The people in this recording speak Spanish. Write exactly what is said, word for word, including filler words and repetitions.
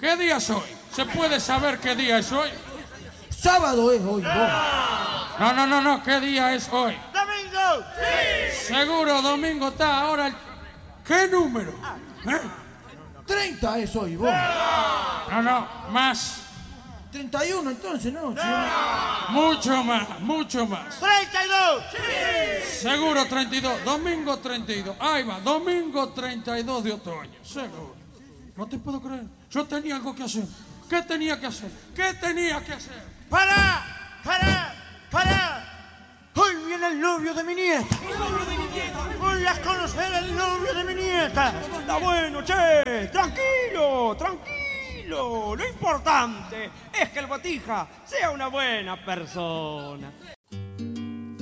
¿Qué día es hoy? ¿Se puede saber qué día es hoy? Sábado es hoy, vos. No, no, no, no. ¿Qué día es hoy? ¡Domingo! ¡Sí! Seguro, domingo está ahora. El... ¿Qué número? ¿Eh? treinta es hoy, vos. No, no, más. treinta y uno entonces, ¿no? Sí. Mucho más, mucho más. ¡treinta y dos! ¡Sí! Seguro treinta y dos. Domingo treinta y dos. Ahí va, domingo treinta y dos de otoño. Seguro. No te puedo creer. Yo tenía algo que hacer. ¿Qué tenía que hacer? ¿Qué tenía que hacer? ¡Para! ¡Para! ¡Para! Hoy viene el novio de mi nieta. ¡El novio de mi nieta! Voy a conocer al novio de mi nieta. Está bueno, che. Tranquilo, tranquilo. Lo importante es que el botija sea una buena persona.